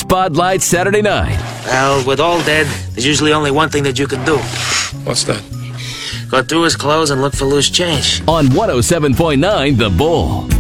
Bud Light Saturday night. Well, with all dead, there's usually only one thing that you can do. What's that? Go through his clothes and look for loose change. On 107.9 The Bull.